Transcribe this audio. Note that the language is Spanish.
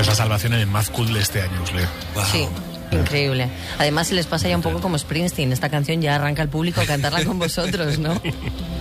la salvación en el Mad Cool de este año, Usle. Wow. Sí, increíble. Además se les pasa ya un poco como Springsteen. Esta canción ya arranca el público a cantarla con vosotros, ¿no?